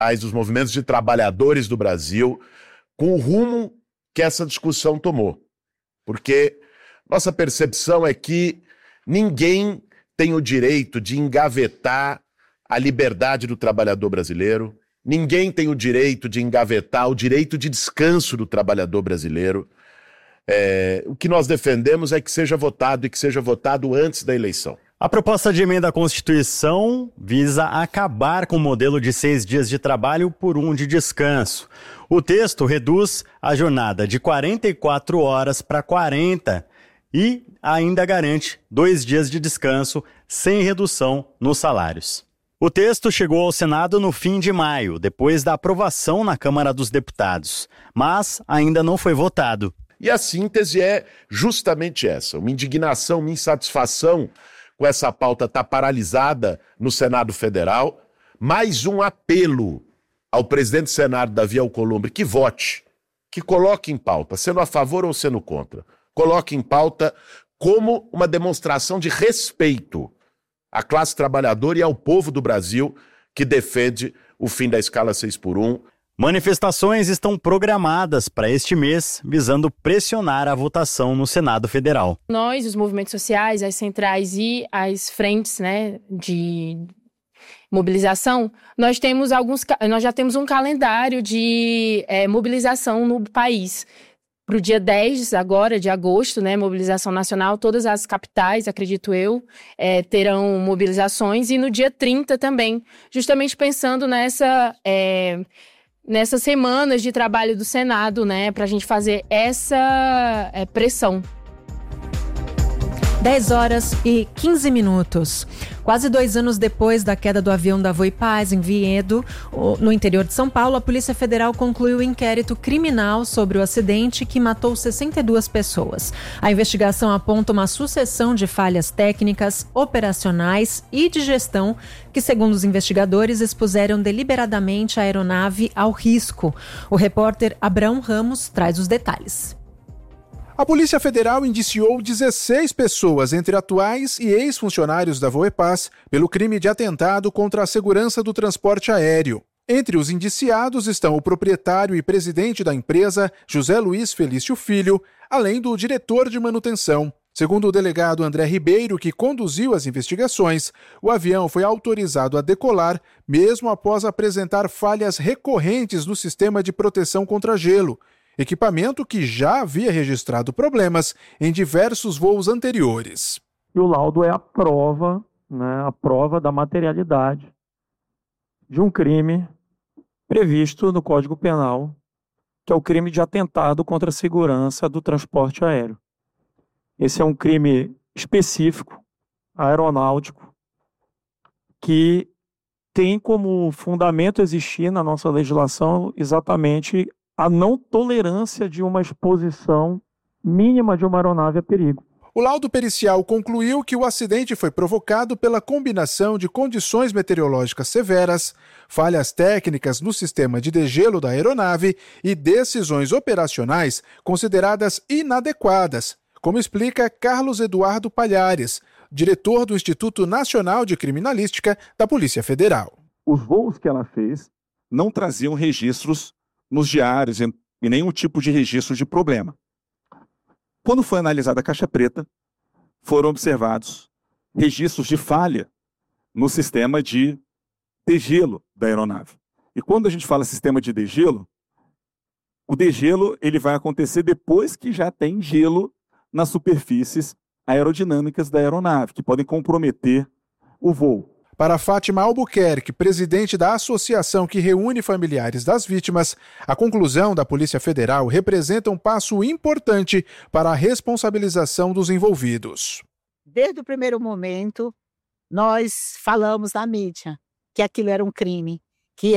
dos movimentos de trabalhadores do Brasil, com o rumo que essa discussão tomou. Porque nossa percepção é que ninguém tem o direito de engavetar a liberdade do trabalhador brasileiro, ninguém tem o direito de engavetar o direito de descanso do trabalhador brasileiro. O que nós defendemos é que seja votado e que seja votado antes da eleição. A proposta de emenda à Constituição visa acabar com o modelo de 6 dias de trabalho por 1 de descanso. O texto reduz a jornada de 44 horas para 40 e ainda garante 2 dias de descanso sem redução nos salários. O texto chegou ao Senado no fim de maio, depois da aprovação na Câmara dos Deputados, mas ainda não foi votado. E a síntese é justamente essa, uma indignação, uma insatisfação com essa pauta estar paralisada no Senado Federal, mais um apelo ao presidente do Senado, Davi Alcolumbre, que vote, que coloque em pauta, sendo a favor ou sendo contra, coloque em pauta como uma demonstração de respeito à classe trabalhadora e ao povo do Brasil que defende o fim da escala 6x1. Manifestações estão programadas para este mês, visando pressionar a votação no Senado Federal. Nós, os movimentos sociais, as centrais e as frentes, de mobilização, nós já temos um calendário de mobilização no país. Para o dia 10 agora, de agosto, mobilização nacional, todas as capitais, acredito eu, terão mobilizações, e no dia 30 também, justamente pensando nessas semanas de trabalho do Senado, para a gente fazer essa pressão. 10h15. Quase 2 anos depois da queda do avião da Voipaz em Vinhedo, no interior de São Paulo, a Polícia Federal concluiu o inquérito criminal sobre o acidente que matou 62 pessoas. A investigação aponta uma sucessão de falhas técnicas, operacionais e de gestão que, segundo os investigadores, expuseram deliberadamente a aeronave ao risco. O repórter Abraão Ramos traz os detalhes. A Polícia Federal indiciou 16 pessoas, entre atuais e ex-funcionários da Voepaz, pelo crime de atentado contra a segurança do transporte aéreo. Entre os indiciados estão o proprietário e presidente da empresa, José Luiz Felício Filho, além do diretor de manutenção. Segundo o delegado André Ribeiro, que conduziu as investigações, o avião foi autorizado a decolar mesmo após apresentar falhas recorrentes no sistema de proteção contra gelo, equipamento que já havia registrado problemas em diversos voos anteriores. E o laudo é a prova da materialidade de um crime previsto no Código Penal, que é o crime de atentado contra a segurança do transporte aéreo. Esse é um crime específico, aeronáutico, que tem como fundamento existir na nossa legislação exatamente a não tolerância de uma exposição mínima de uma aeronave a perigo. O laudo pericial concluiu que o acidente foi provocado pela combinação de condições meteorológicas severas, falhas técnicas no sistema de degelo da aeronave e decisões operacionais consideradas inadequadas, como explica Carlos Eduardo Palhares, diretor do Instituto Nacional de Criminalística da Polícia Federal. Os voos que ela fez não traziam registros nos diários e nenhum tipo de registro de problema. Quando foi analisada a caixa preta, foram observados registros de falha no sistema de degelo da aeronave. E quando a gente fala sistema de degelo, o degelo ele vai acontecer depois que já tem gelo nas superfícies aerodinâmicas da aeronave, que podem comprometer o voo. Para Fátima Albuquerque, presidente da associação que reúne familiares das vítimas, a conclusão da Polícia Federal representa um passo importante para a responsabilização dos envolvidos. Desde o primeiro momento, nós falamos na mídia que aquilo era um crime, que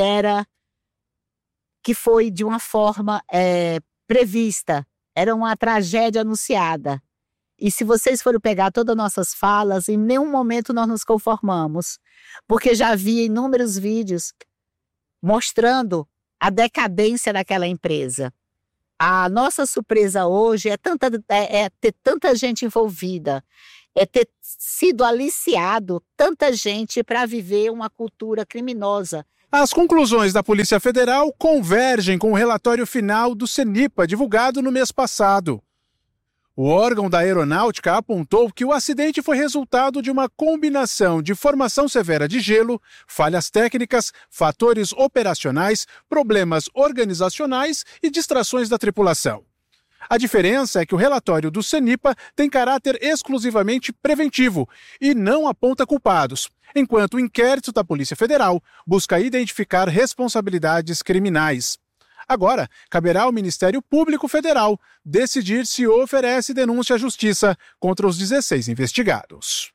foi de uma forma prevista, era uma tragédia anunciada. E se vocês forem pegar todas as nossas falas, em nenhum momento nós nos conformamos, porque já havia inúmeros vídeos mostrando a decadência daquela empresa. A nossa surpresa hoje é ter tanta gente envolvida, é ter sido aliciado tanta gente para viver uma cultura criminosa. As conclusões da Polícia Federal convergem com o relatório final do CENIPA, divulgado no mês passado. O órgão da Aeronáutica apontou que o acidente foi resultado de uma combinação de formação severa de gelo, falhas técnicas, fatores operacionais, problemas organizacionais e distrações da tripulação. A diferença é que o relatório do CENIPA tem caráter exclusivamente preventivo e não aponta culpados, enquanto o inquérito da Polícia Federal busca identificar responsabilidades criminais. Agora, caberá ao Ministério Público Federal decidir se oferece denúncia à Justiça contra os 16 investigados.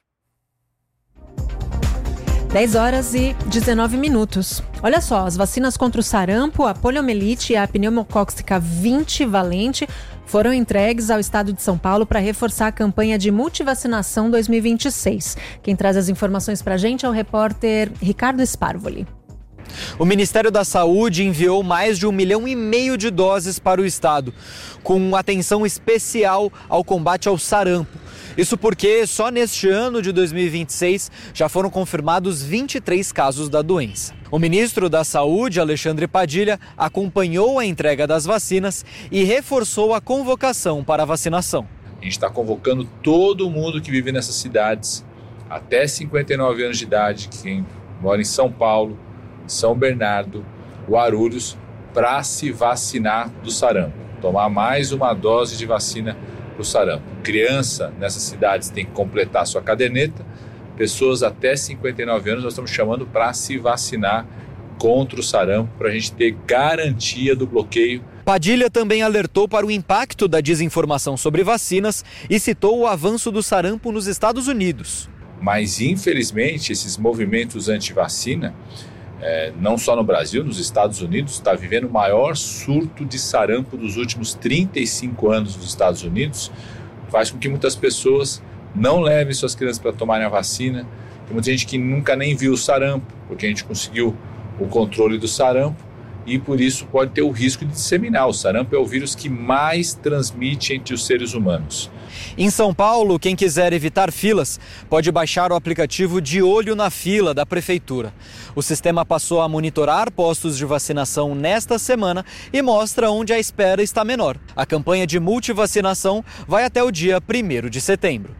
10h19. Olha só, as vacinas contra o sarampo, a poliomielite e a pneumocócica 20 valente foram entregues ao estado de São Paulo para reforçar a campanha de multivacinação 2026. Quem traz as informações para a gente é o repórter Ricardo Sparvoli. O Ministério da Saúde enviou mais de 1,5 milhão de doses para o estado, com atenção especial ao combate ao sarampo. Isso porque só neste ano de 2026 já foram confirmados 23 casos da doença. O ministro da Saúde, Alexandre Padilha, acompanhou a entrega das vacinas e reforçou a convocação para a vacinação. A gente está convocando todo mundo que vive nessas cidades, até 59 anos de idade, quem mora em São Paulo, São Bernardo, Guarulhos, para se vacinar do sarampo. Tomar mais uma dose de vacina para o sarampo. Criança nessas cidades tem que completar sua caderneta. Pessoas até 59 anos nós estamos chamando para se vacinar contra o sarampo, para a gente ter garantia do bloqueio. Padilha também alertou para o impacto da desinformação sobre vacinas e citou o avanço do sarampo nos Estados Unidos. Mas, infelizmente, esses movimentos anti-vacina, não só no Brasil, nos Estados Unidos, está vivendo o maior surto de sarampo dos últimos 35 anos nos Estados Unidos, faz com que muitas pessoas não levem suas crianças para tomarem a vacina. Tem muita gente que nunca nem viu o sarampo, porque a gente conseguiu o controle do sarampo e por isso pode ter o risco de disseminar. O sarampo é o vírus que mais transmite entre os seres humanos. Em São Paulo, quem quiser evitar filas pode baixar o aplicativo De Olho na Fila da Prefeitura. O sistema passou a monitorar postos de vacinação nesta semana e mostra onde a espera está menor. A campanha de multivacinação vai até o dia 1º de setembro.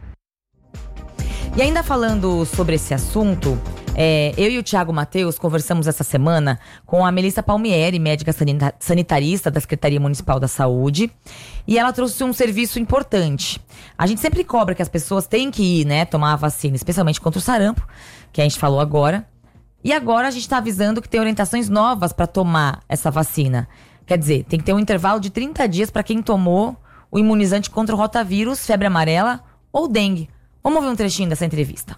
E ainda falando sobre esse assunto, eu e o Thiago Matheus conversamos essa semana com a Melissa Palmieri, médica sanitarista da Secretaria Municipal da Saúde, e ela trouxe um serviço importante. A gente sempre cobra que as pessoas têm que ir, tomar a vacina, especialmente contra o sarampo, que a gente falou agora. E agora a gente está avisando que tem orientações novas para tomar essa vacina. Quer dizer, tem que ter um intervalo de 30 dias para quem tomou o imunizante contra o rotavírus, febre amarela ou dengue. Vamos ver um trechinho dessa entrevista.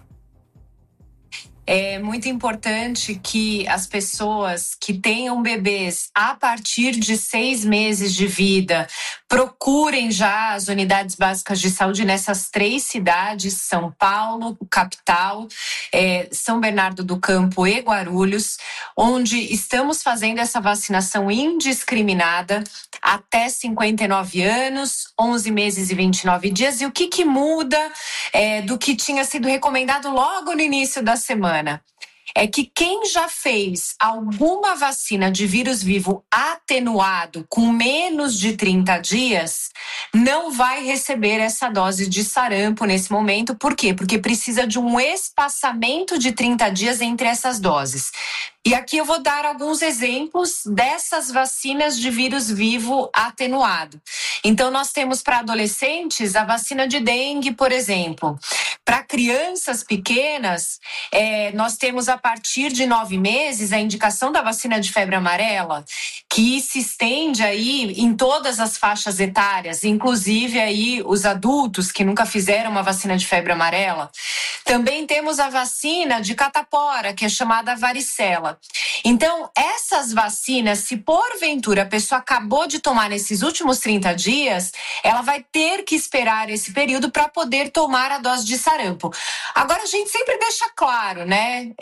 É muito importante que as pessoas que tenham bebês a partir de 6 meses de vida procurem já as unidades básicas de saúde nessas 3 cidades, São Paulo, capital, São Bernardo do Campo e Guarulhos, onde estamos fazendo essa vacinação indiscriminada até 59 anos, 11 meses e 29 dias. E o que muda do que tinha sido recomendado logo no início da semana? É que quem já fez alguma vacina de vírus vivo atenuado com menos de 30 dias não vai receber essa dose de sarampo nesse momento. Por quê? Porque precisa de um espaçamento de 30 dias entre essas doses. E aqui eu vou dar alguns exemplos dessas vacinas de vírus vivo atenuado. Então, nós temos para adolescentes a vacina de dengue, por exemplo. Para crianças pequenas, nós temos a partir de 9 meses a indicação da vacina de febre amarela, que se estende aí em todas as faixas etárias, inclusive aí os adultos que nunca fizeram uma vacina de febre amarela. Também temos a vacina de catapora, que é chamada varicela. Então, essas vacinas, se porventura a pessoa acabou de tomar nesses últimos 30 dias, ela vai ter que esperar esse período para poder tomar a dose de sarampo. Agora, a gente sempre deixa claro,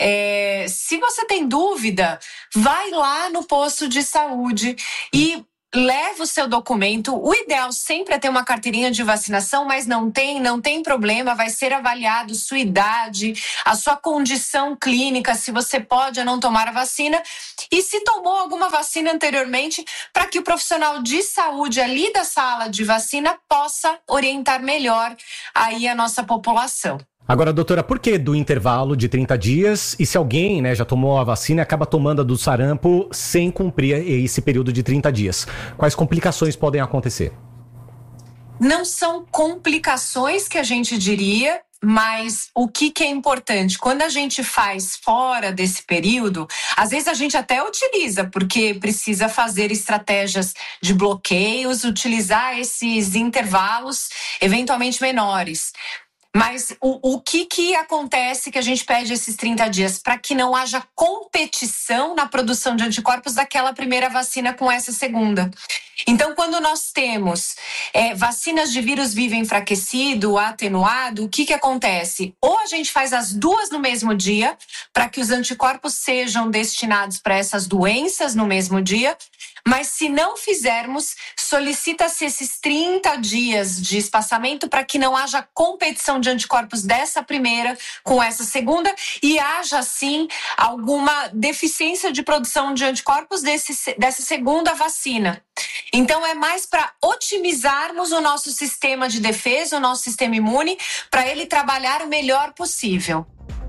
se você tem dúvida, vai lá no posto de saúde e leva o seu documento. O ideal sempre é ter uma carteirinha de vacinação, mas não tem problema, vai ser avaliado sua idade, a sua condição clínica, se você pode ou não tomar a vacina, e se tomou alguma vacina anteriormente, para que o profissional de saúde ali da sala de vacina possa orientar melhor aí a nossa população. Agora, doutora, por que do intervalo de 30 dias? E se alguém, já tomou a vacina e acaba tomando a do sarampo sem cumprir esse período de 30 dias? Quais complicações podem acontecer? Não são complicações que a gente diria, mas o que é importante? Quando a gente faz fora desse período, às vezes a gente até utiliza, porque precisa fazer estratégias de bloqueios, utilizar esses intervalos eventualmente menores. Mas o que acontece que a gente pede esses 30 dias? Para que não haja competição na produção de anticorpos daquela primeira vacina com essa segunda. Então, quando nós temos vacinas de vírus vivo enfraquecido, atenuado, o que acontece? Ou a gente faz as duas no mesmo dia, para que os anticorpos sejam destinados para essas doenças no mesmo dia, mas se não fizermos, solicita-se esses 30 dias de espaçamento para que não haja competição de anticorpos dessa primeira com essa segunda e haja, assim, alguma deficiência de produção de anticorpos dessa segunda vacina. Então, é mais para otimizarmos o nosso sistema de defesa, o nosso sistema imune, para ele trabalhar o melhor possível.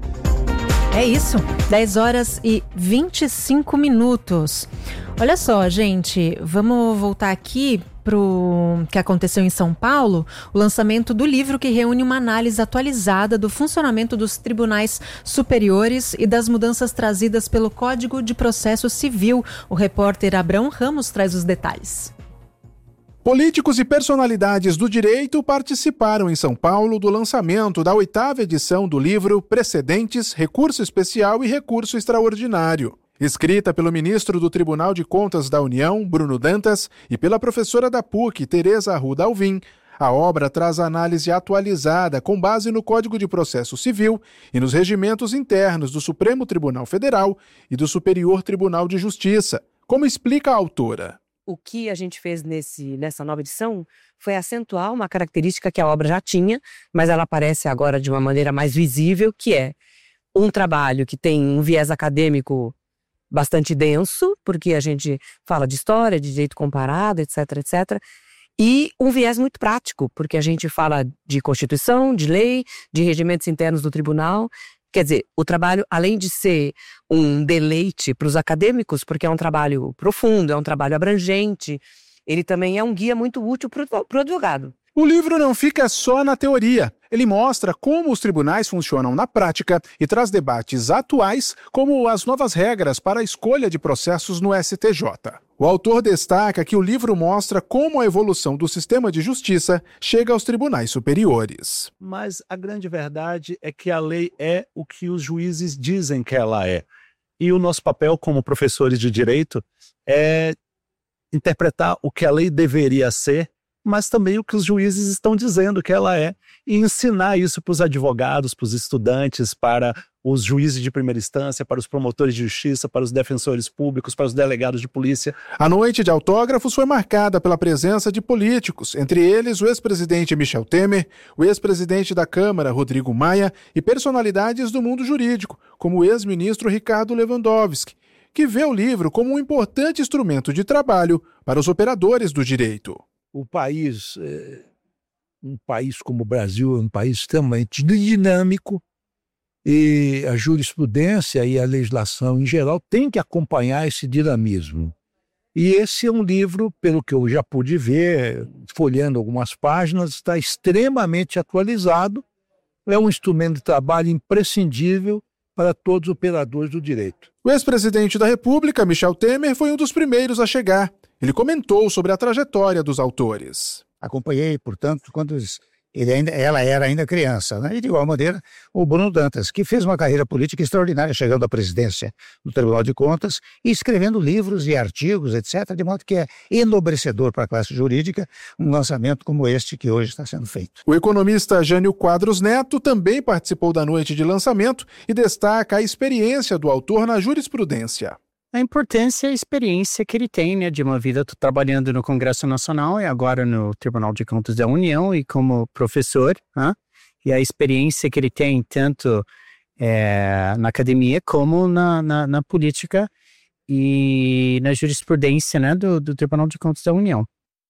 É isso, 10 horas e 25 minutos. Olha só, gente, vamos voltar aqui para o que aconteceu em São Paulo, o lançamento do livro que reúne uma análise atualizada do funcionamento dos tribunais superiores e das mudanças trazidas pelo Código de Processo Civil. O repórter Abrão Ramos traz os detalhes. Políticos e personalidades do direito participaram em São Paulo do lançamento da 8ª edição do livro Precedentes, Recurso Especial e Recurso Extraordinário. Escrita pelo ministro do Tribunal de Contas da União, Bruno Dantas, e pela professora da PUC, Tereza Arruda Alvim, a obra traz análise atualizada com base no Código de Processo Civil e nos regimentos internos do Supremo Tribunal Federal e do Superior Tribunal de Justiça, como explica a autora. O que a gente fez nessa nova edição foi acentuar uma característica que a obra já tinha, mas ela aparece agora de uma maneira mais visível, que é um trabalho que tem um viés acadêmico bastante denso, porque a gente fala de história, de direito comparado, etc, etc, e um viés muito prático, porque a gente fala de Constituição, de lei, de regimentos internos do tribunal. Quer dizer, o trabalho, além de ser um deleite para os acadêmicos, porque é um trabalho profundo, é um trabalho abrangente, ele também é um guia muito útil para o advogado. O livro não fica só na teoria. Ele mostra como os tribunais funcionam na prática e traz debates atuais, como as novas regras para a escolha de processos no STJ. O autor destaca que o livro mostra como a evolução do sistema de justiça chega aos tribunais superiores. Mas a grande verdade é que a lei é o que os juízes dizem que ela é. E o nosso papel como professores de direito é interpretar o que a lei deveria ser, mas também o que os juízes estão dizendo que ela é, e ensinar isso para os advogados, para os estudantes, para os juízes de primeira instância, para os promotores de justiça, para os defensores públicos, para os delegados de polícia. A noite de autógrafos foi marcada pela presença de políticos, entre eles o ex-presidente Michel Temer, o ex-presidente da Câmara, Rodrigo Maia, e personalidades do mundo jurídico, como o ex-ministro Ricardo Lewandowski, que vê o livro como um importante instrumento de trabalho para os operadores do direito. O país, um país como o Brasil, é um país extremamente dinâmico e a jurisprudência e a legislação em geral tem que acompanhar esse dinamismo. E esse é um livro, pelo que eu já pude ver, folheando algumas páginas, está extremamente atualizado, é um instrumento de trabalho imprescindível para todos os operadores do direito. O ex-presidente da República, Michel Temer, foi um dos primeiros a chegar. Ele comentou sobre a trajetória dos autores. Acompanhei, portanto, quando ela era ainda criança, né? E de igual maneira, o Bruno Dantas, que fez uma carreira política extraordinária, chegando à presidência do Tribunal de Contas e escrevendo livros e artigos, etc., de modo que é enobrecedor para a classe jurídica um lançamento como este que hoje está sendo feito. O economista Jânio Quadros Neto também participou da noite de lançamento e destaca a experiência do autor na jurisprudência. a importância e a experiência que ele tem, né, de uma vida trabalhando no Congresso Nacional e agora no Tribunal de Contas da União e como professor, né? E a experiência que ele tem tanto na academia como na política e na jurisprudência, né, do Tribunal de Contas da União.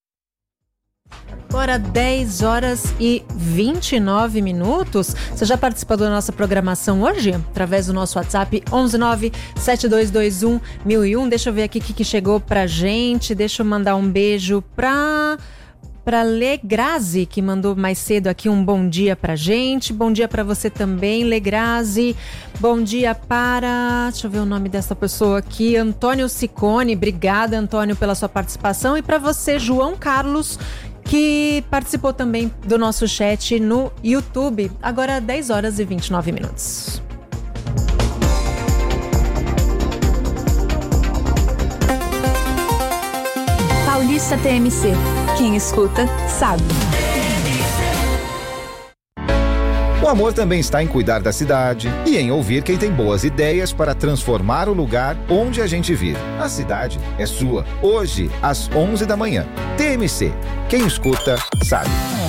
Agora 10 horas e 29 minutos. Você já participou da nossa programação hoje? Através do nosso WhatsApp 119-7221-1001. Deixa eu ver aqui o que chegou pra gente. Deixa eu mandar um beijo pra Legrazi, que mandou mais cedo aqui um bom dia pra gente. Bom dia pra você também, Legrazi. Bom dia para... Deixa eu ver o nome dessa pessoa aqui. Antônio Ciccone. Obrigada, Antônio, pela sua participação. E pra você, João Carlos, que participou também do nosso chat no YouTube. Agora 10 horas e 29 minutos. Paulista TMC. Quem escuta, sabe. O amor também está em cuidar da cidade e em ouvir quem tem boas ideias para transformar o lugar onde a gente vive. A cidade é sua. Hoje, às 11 da manhã. TMC. Quem escuta, sabe.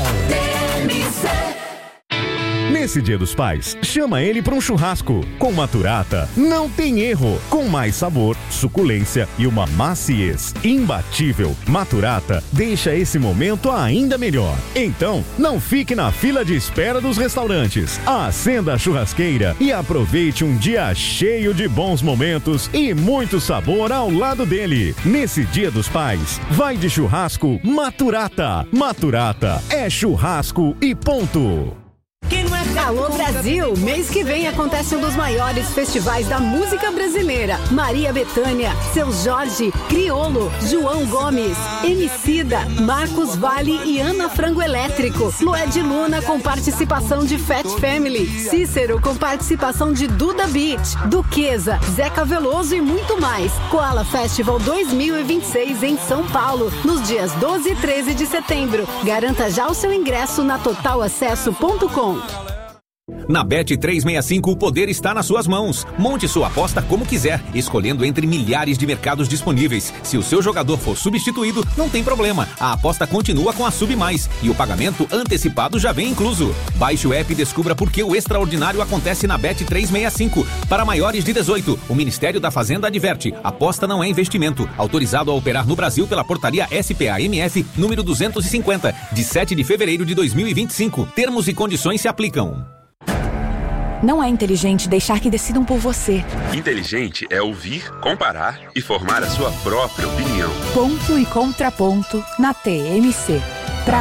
Nesse Dia dos Pais, chama ele para um churrasco. Com Maturata, não tem erro. Com mais sabor, suculência e uma maciez imbatível. Maturata deixa esse momento ainda melhor. Então, não fique na fila de espera dos restaurantes. Acenda a churrasqueira e aproveite um dia cheio de bons momentos e muito sabor ao lado dele. Nesse Dia dos Pais, vai de churrasco Maturata. Maturata é churrasco e ponto. Alô Brasil! Mês que vem acontece um dos maiores festivais da música brasileira. Maria Bethânia, Seu Jorge, Criolo, João Gomes, Emicida, Marcos Valle e Ana Frango Elétrico. Lued Luna com participação de Fat Family. Cícero com participação de Duda Beat, Duquesa, Zeca Veloso e muito mais. Koala Festival 2026 em São Paulo, nos dias 12 e 13 de setembro. Garanta já o seu ingresso na totalacesso.com. Na Bet365 o poder está nas suas mãos. Monte sua aposta como quiser, escolhendo entre milhares de mercados disponíveis. Se o seu jogador for substituído, não tem problema. A aposta continua com a Sub Mais e o pagamento antecipado já vem incluso. Baixe o app e descubra por que o extraordinário acontece na Bet365. Para maiores de 18, o Ministério da Fazenda adverte: aposta não é investimento. Autorizado a operar no Brasil pela portaria SPA-MF número 250, de 7 de fevereiro de 2025. Termos e condições se aplicam. Não é inteligente deixar que decidam por você. Inteligente é ouvir, comparar e formar a sua própria opinião. Ponto e contraponto na TMC.